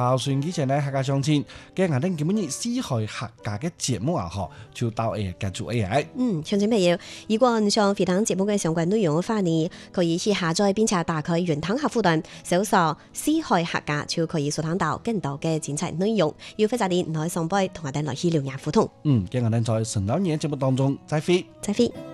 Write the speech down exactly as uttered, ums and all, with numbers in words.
好，所以以前呢客家相親，今日我哋今日四海客家嘅節目啊，嗬，就到誒結束 A I。 嗯，鄉親朋友，如果你想回聽節目嘅相關內容嘅話呢，可以去下載並且打開雲端客戶端，搜索四海客家就可以收聽到更多嘅精彩內容。要負責啲來上輩同我哋來去聊聊互動。 嗯，今日我哋在神老年節目當中再會， 再會。